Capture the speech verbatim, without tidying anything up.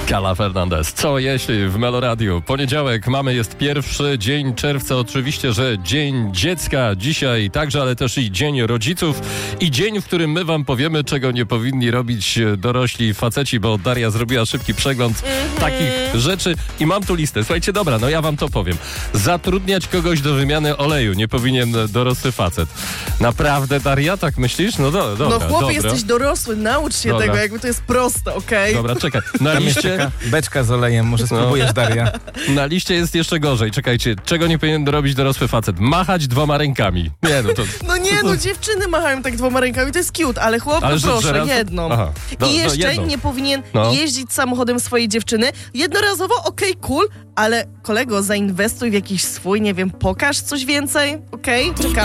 Kala Fernandez. Co jeśli w Meloradiu? Poniedziałek mamy, jest pierwszy dzień czerwca. Oczywiście, że Dzień Dziecka dzisiaj także, ale też i Dzień Rodziców i dzień, w którym my wam powiemy, czego nie powinni robić dorośli faceci, bo Daria zrobiła szybki przegląd mm-hmm. takich rzeczy i mam tu listę. Słuchajcie, dobra, no ja wam to powiem. Zatrudniać kogoś do wymiany oleju nie powinien dorosły facet. Naprawdę, Daria, tak myślisz? No do, dobra. No chłopie, dobra. jesteś dorosły, naucz się Dobra. tego, jakby to jest proste, okej? Dobra, czekaj. Na Tam jest liście... taka beczka z olejem, może spróbujesz, Daria. Na liście jest jeszcze gorzej. Czekajcie, czego nie powinien robić dorosły facet? Machać dwoma rękami. Nie, no to... No nie, no dziewczyny machają tak dwoma rękami, to jest cute, ale chłop, Ale no że- proszę, że raz- jedną. Aha. No, I no, jeszcze jedną. nie powinien No. jeździć samochodem swojej dziewczyny. Jednorazowo, okej, cool, ale kolego, zainwestuj w jakiś swój, nie wiem, pokaż coś więcej, okej? Czekamy.